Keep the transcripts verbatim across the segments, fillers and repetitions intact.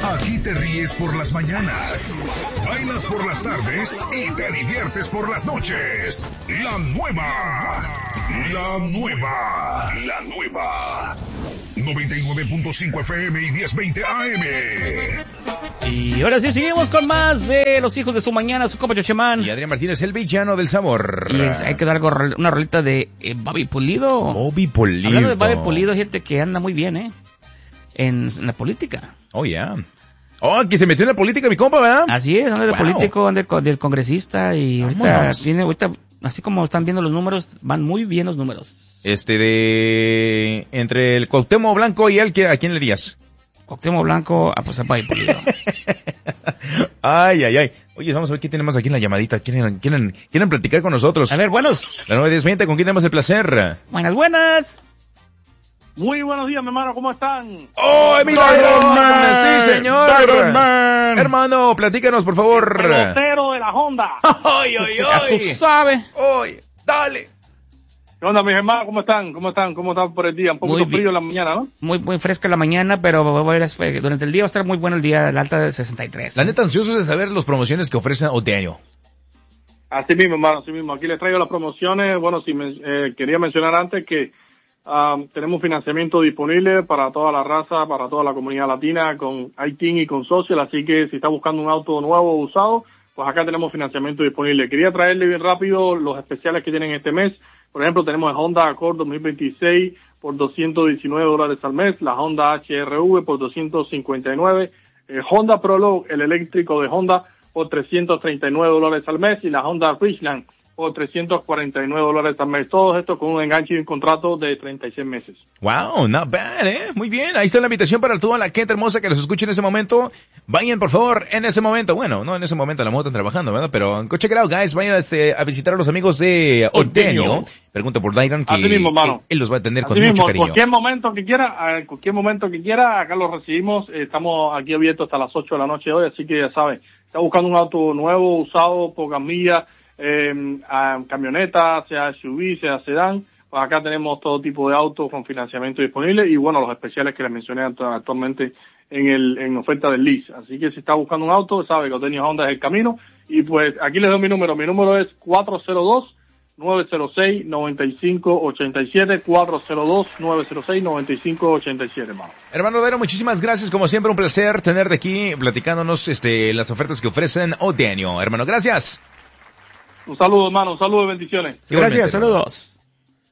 Aquí te ríes por las mañanas, bailas por las tardes y te diviertes por las noches. La nueva, la nueva, la nueva. noventa y nueve punto cinco F M y diez veinte A M. Y ahora sí, seguimos con más de Los Hijos de su Mañana, su compa Chochemán. Y Adrián Martínez, el villano del sabor. Y es, hay que dar algo, una rolita de eh, Bobby Pulido. Bobby Pulido. Hablando de Bobby Pulido, gente que anda muy bien, ¿eh? En, en la política. Oh, ya. Yeah. Oh, que se metió en la política, mi compa, ¿verdad? Así es, anda de wow. político, anda de, del congresista y ahorita Vámonos. tiene, ahorita, así como están viendo los números, van muy bien los números. Este de, entre el Cuauhtémoc Blanco y él, ¿a quién le dirías? Cuauhtémoc Blanco, ah, pues a Bobby Pulido. Ay, ay, ay. Oye, vamos a ver qué tenemos aquí en la llamadita. ¿Quieren, quieren, quieren platicar con nosotros? A ver, buenos. La nueve diez veinte, ¿con quién tenemos el placer? Buenas, buenas. Muy buenos días, mi hermano, ¿cómo están? ¡Oh, Iron Man! ¡Sí, señor! Iron Man. Hermano, platícanos, por favor. El pelotero de la Honda. ¡Ay, ay, ay! Ya tú sabes. ¡Ay, dale! ¿Qué onda, mis hermanos? ¿Cómo están? ¿Cómo están? ¿Cómo están por el día? Un poquito frío en la mañana, ¿no? Muy muy fresca en la mañana, pero durante el día va a estar muy bueno el día, la alta de sesenta y tres. La neta, ansioso de saber las promociones que ofrecen Oteño. Así mismo, hermano, así mismo. Aquí les traigo las promociones. Bueno, si me, eh, quería mencionar antes que Um, tenemos financiamiento disponible para toda la raza, para toda la comunidad latina, con I T I N y con Social, así que si está buscando un auto nuevo o usado, pues acá tenemos financiamiento disponible. Quería traerle bien rápido los especiales que tienen este mes. Por ejemplo, tenemos el Honda Accord dos mil veintiséis por doscientos diecinueve dólares al mes, la Honda H R V por doscientos cincuenta y nueve, el Honda Prologue, el eléctrico de Honda, por trescientos treinta y nueve dólares al mes, y la Honda Ridgeland por trescientos cuarenta y nueve dólares al mes. Todo esto con un enganche y un contrato de treinta y seis meses. Wow, not bad, eh. Muy bien. Ahí está la invitación para toda la gente hermosa que los escuche en ese momento. Vayan, por favor, en ese momento. Bueno, no en ese momento, a la moto están trabajando, ¿verdad? Pero go check it out, guys. Vayan este, a visitar a los amigos de Oteño. Pregunta por Dairon, que Así mismo, mano. Él los va a atender Así con mismo, mucho cariño. Cualquier momento que quiera, en cualquier momento que quiera, acá lo recibimos. Estamos aquí abiertos hasta las ocho de la noche hoy, así que ya saben, está buscando un auto nuevo, usado, pocas millas, Eh, a camioneta, sea S U V, sea sedán, pues acá tenemos todo tipo de autos con financiamiento disponible y bueno, los especiales que les mencioné actualmente en el en oferta del lease. Así que si está buscando un auto, sabe que Oteño Honda es el camino. Y pues aquí les doy mi número. Mi número es cuatro cero dos, nueve cero seis, nueve cinco ocho siete, cuatro cero dos, nueve cero seis, nueve cinco ocho siete, hermano. Hermano Vero, muchísimas gracias. Como siempre, un placer tenerte aquí platicándonos este las ofertas que ofrecen Oteño. Hermano, gracias. Un saludo, hermano, un saludo de bendiciones. Gracias, saludos.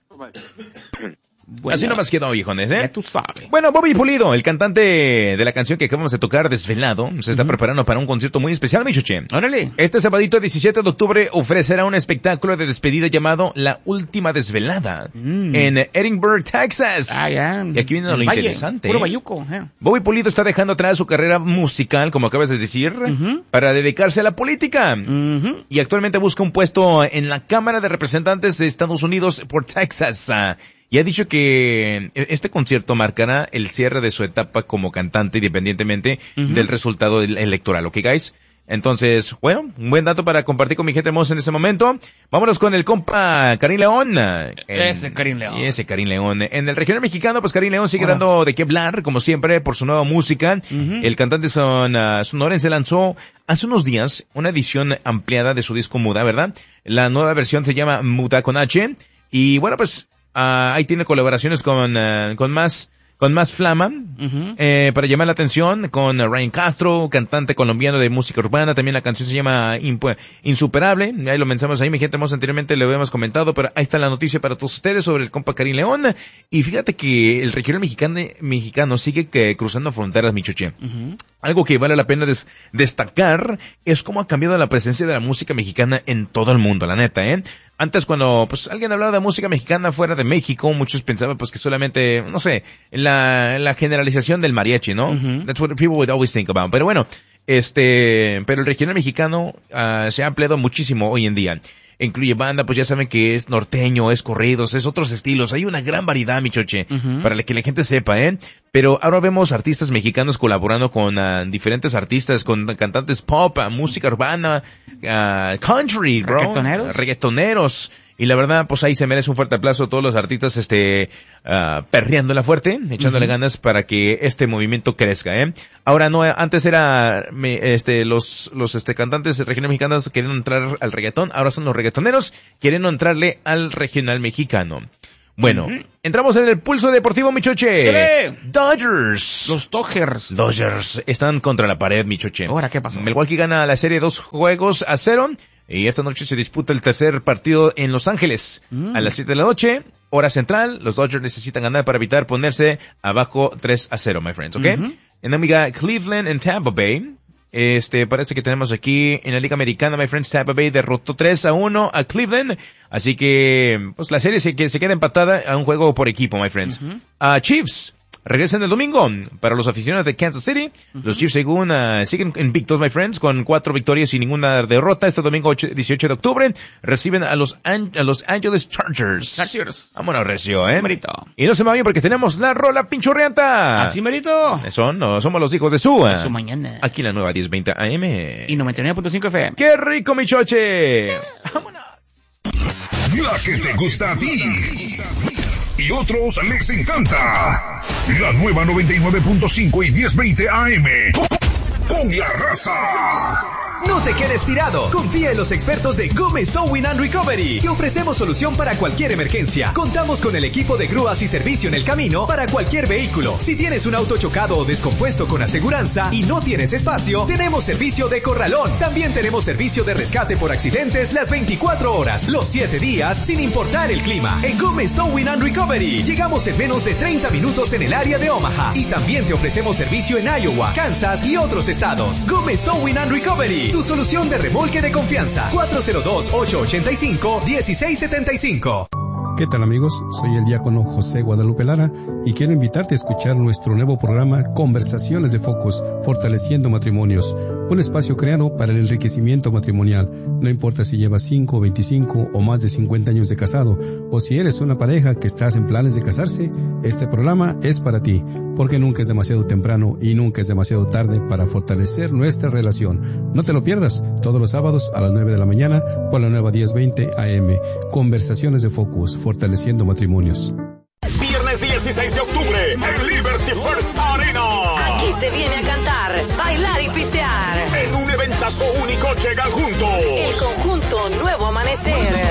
Bueno, así nomás quedó, viejones, ¿eh? Ya tú sabes. Bueno, Bobby Pulido, el cantante de la canción que acabamos de tocar, Desvelado, se está uh-huh. preparando para un concierto muy especial, mi chuche. Órale. Este sabadito diecisiete de octubre ofrecerá un espectáculo de despedida llamado La Última Desvelada mm. en Edinburgh, Texas. Ah, ya. Y aquí viene lo Valle, interesante. Puro bayuco, eh. Bobby Pulido está dejando atrás su carrera musical, como acabas de decir, uh-huh. para dedicarse a la política. Uh-huh. Y actualmente busca un puesto en la Cámara de Representantes de Estados Unidos por Texas. Y ha dicho que este concierto marcará el cierre de su etapa como cantante independientemente uh-huh. del resultado electoral, ¿ok, guys? Entonces, bueno, un buen dato para compartir con mi gente hermosa en ese momento. Vámonos con el compa Karim León. En, ese Karim León. Ese Karim León. En el regional mexicano, pues Karim León sigue uh-huh. dando de qué hablar, como siempre, por su nueva música. Uh-huh. El cantante son, uh, sonorense lanzó hace unos días una edición ampliada de su disco Muda, ¿verdad? La nueva versión se llama Muda con H. Y bueno, pues Uh, ahí tiene colaboraciones con uh, con más con más flama uh-huh. eh, para llamar la atención con uh, Ryan Castro, cantante colombiano de música urbana. También la canción se llama Impu- Insuperable. Ahí lo mencionamos ahí, mi gente hermosa, anteriormente lo habíamos comentado, pero ahí está la noticia para todos ustedes sobre el compa Karim León. Y fíjate que el regional mexicano, mexicano sigue que, cruzando fronteras, mi chuche. Uh-huh. Algo que vale la pena des- destacar es cómo ha cambiado la presencia de la música mexicana en todo el mundo, la neta, ¿eh? Antes, cuando pues alguien hablaba de música mexicana fuera de México, muchos pensaban pues que solamente, no sé, la la generalización del mariachi, ¿no? Uh-huh. That's what people would always think about. Pero bueno, este, pero el regional mexicano uh, se ha ampliado muchísimo hoy en día. Incluye banda, pues ya saben que es norteño, es corridos, es otros estilos. Hay una gran variedad, mi choche, uh-huh. para que la gente sepa, ¿eh? Pero ahora vemos artistas mexicanos colaborando con uh, diferentes artistas, con cantantes pop, uh, música urbana, uh, country, bro. Reggaetoneros. Reggaetoneros. Y la verdad, pues ahí se merece un fuerte aplauso a todos los artistas, este, uh, perreándola fuerte, echándole uh-huh. ganas para que este movimiento crezca, ¿eh? Ahora no, antes era, este, los, los, este, cantantes regionales mexicanos queriendo entrar al reggaetón, ahora son los reggaetoneros queriendo entrarle al regional mexicano. Bueno, uh-huh. entramos en el pulso deportivo, mi choche. ¿Qué? Dodgers. Los Dodgers. Dodgers están contra la pared, mi choche. Ahora, ¿qué pasó? Milwaukee gana la serie dos juegos a cero. Y esta noche se disputa el tercer partido en Los Ángeles. Mm. A las siete de la noche, hora central, los Dodgers necesitan ganar para evitar ponerse abajo tres a cero, my friends, ¿ok? Uh-huh. En la amiga Cleveland en Tampa Bay. Este, parece que tenemos aquí en la Liga Americana, my friends, Tampa Bay derrotó tres a uno a Cleveland. Así que, pues la serie se, se queda empatada a un juego por equipo, my friends. Uh-huh. Uh, Chiefs regresan el domingo para los aficionados de Kansas City. Uh-huh. Los Chiefs según uh, siguen invictos, my friends, con cuatro victorias y ninguna derrota. Este domingo dieciocho de octubre reciben a los An- a los Angeles Chargers. Chargers. Vámonos, recio, ¿eh? Merito. Y no se me va bien porque tenemos la rola pinchorreanta. Así merito. Son, no, somos los hijos de su. De su mañana. Aquí en la nueva diez veinte A M. Y noventa y nueve punto cinco F M. ¡Qué rico, mi choche! ¡Vámonos! La que te gusta a ti y otros les encanta. La nueva noventa y nueve punto cinco y diez veinte A M. Con la raza. No te quedes tirado. Confía en los expertos de Gómez Towing and Recovery. Te ofrecemos solución para cualquier emergencia. Contamos con el equipo de grúas y servicio en el camino para cualquier vehículo. Si tienes un auto chocado o descompuesto con aseguranza y no tienes espacio, tenemos servicio de corralón. También tenemos servicio de rescate por accidentes las veinticuatro horas, los siete días, sin importar el clima. En Gómez Towing and Recovery llegamos en menos de treinta minutos en el área de Omaha. Y también te ofrecemos servicio en Iowa, Kansas y otros estados. Gómez Towing and Recovery, tu solución de remolque de confianza. cuatro cero dos, ocho ocho cinco, uno seis siete cinco. ¿Qué tal, amigos? Soy el diácono José Guadalupe Lara y quiero invitarte a escuchar nuestro nuevo programa Conversaciones de Focus, Fortaleciendo Matrimonios, un espacio creado para el enriquecimiento matrimonial. No importa si llevas cinco, veinticinco o más de cincuenta años de casado, o si eres una pareja que estás en planes de casarse, este programa es para ti, porque nunca es demasiado temprano y nunca es demasiado tarde para fortalecer nuestra relación. No te lo pierdas, todos los sábados a las nueve de la mañana por la nueva diez veinte A M. Conversaciones de Focus, Fortaleciendo Matrimonios. Viernes dieciséis de octubre en Liberty First Arena. Aquí se viene a cantar, bailar y pistear. En un eventazo único llegan juntos el conjunto Nuevo Amanecer.